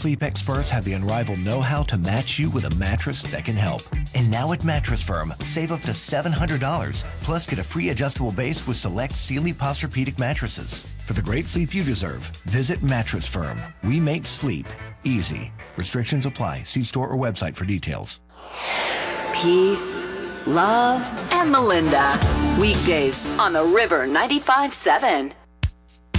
sleep experts have the unrivaled know-how to match you with a mattress that can help. And now at Mattress Firm, save up to $700, plus get a free adjustable base with select Sealy Posturepedic mattresses. For the great sleep you deserve, visit Mattress Firm. We make sleep easy. Restrictions apply. See store or website for details. Peace, love, and Melinda. Weekdays on the River 95.7.